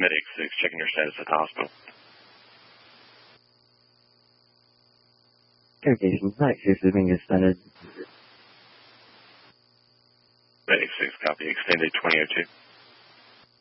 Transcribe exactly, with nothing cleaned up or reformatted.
Medic six, checking your status at the hospital. Communications, Medic six is being extended. Medic six, copy, extended twenty oh two.